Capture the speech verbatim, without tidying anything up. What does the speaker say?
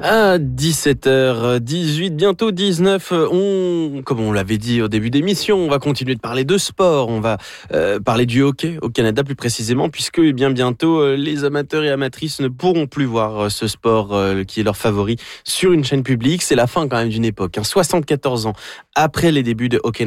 À dix-sept heures dix-huit, bientôt dix-neuf, on, comme on l'avait dit au début d'émission, on va continuer de parler de sport, on va euh, parler du hockey au Canada plus précisément, puisque eh bien bientôt euh, les amateurs et amatrices ne pourront plus voir euh, ce sport euh, qui est leur favori sur une chaîne publique. C'est la fin quand même d'une époque, hein, soixante-quatorze ans après les débuts de Hockey